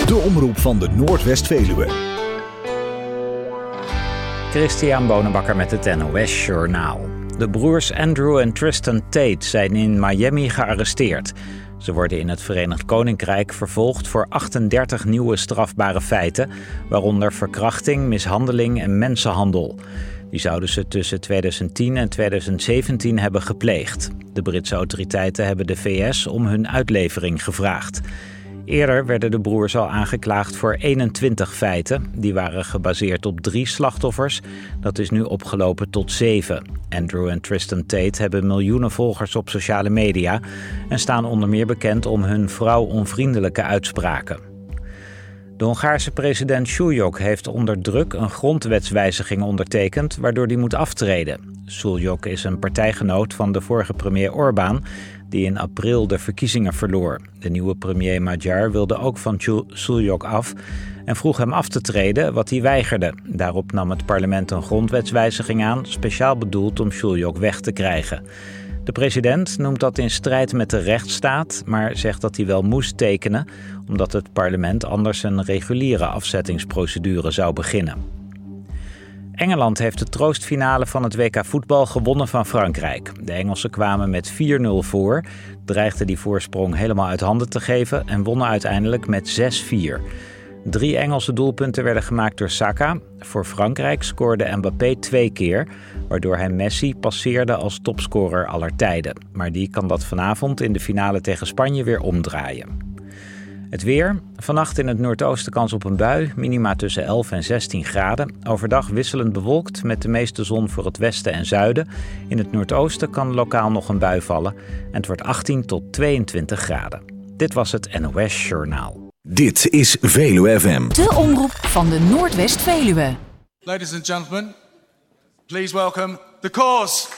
De omroep van de Noordwest-Veluwe. Christian Bonenbakker met het NOS Journaal. De broers Andrew en Tristan Tate zijn in Miami gearresteerd. Ze worden in het Verenigd Koninkrijk vervolgd voor 38 nieuwe strafbare feiten, waaronder verkrachting, mishandeling en mensenhandel. Die zouden ze tussen 2010 en 2017 hebben gepleegd. De Britse autoriteiten hebben de VS om hun uitlevering gevraagd. Eerder werden de broers al aangeklaagd voor 21 feiten. Die waren gebaseerd op 3 slachtoffers. Dat is nu opgelopen tot 7. Andrew en Tristan Tate hebben miljoenen volgers op sociale media en staan onder meer bekend om hun vrouwonvriendelijke uitspraken. De Hongaarse president Šuljok heeft onder druk een grondwetswijziging ondertekend, waardoor hij moet aftreden. Šuljok is een partijgenoot van de vorige premier Orbán, die in april de verkiezingen verloor. De nieuwe premier Magyar wilde ook van Šuljok af en vroeg hem af te treden, wat hij weigerde. Daarop nam het parlement een grondwetswijziging aan, speciaal bedoeld om Šuljok weg te krijgen. De president noemt dat in strijd met de rechtsstaat, maar zegt dat hij wel moest tekenen, omdat het parlement anders een reguliere afzettingsprocedure zou beginnen. Engeland heeft de troostfinale van het WK voetbal gewonnen van Frankrijk. De Engelsen kwamen met 4-0 voor, dreigden die voorsprong helemaal uit handen te geven en wonnen uiteindelijk met 6-4. 3 Engelse doelpunten werden gemaakt door Saka. Voor Frankrijk scoorde Mbappé 2 keer, waardoor hij Messi passeerde als topscorer aller tijden. Maar die kan dat vanavond in de finale tegen Spanje weer omdraaien. Het weer. Vannacht in het noordoosten kans op een bui. Minima tussen 11 en 16 graden. Overdag wisselend bewolkt met de meeste zon voor het westen en zuiden. In het noordoosten kan lokaal nog een bui vallen. En het wordt 18 tot 22 graden. Dit was het NOS Journaal. Dit is Veluwe FM. De omroep van de Noordwest-Veluwe. Ladies and gentlemen, please welcome The Cause.